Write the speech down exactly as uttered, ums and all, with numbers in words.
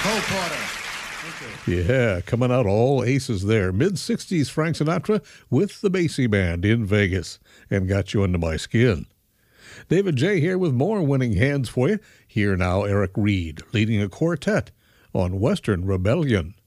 Cole Porter. Yeah, coming out all aces there. mid-sixties Frank Sinatra with the Basie Band in Vegas and got you under my skin. David J. here with more winning hands for you. Here now, Eric Reed leading a quartet on Western Rebellion.